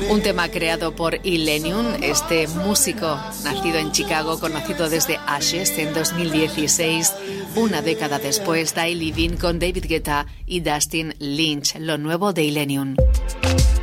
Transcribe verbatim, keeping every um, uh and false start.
Un tema creado por Illenium, este músico nacido en Chicago, conocido desde Ashes en dos mil dieciséis. Una década después, Die Living con David Guetta y Dustin Lynch, lo nuevo de Illenium.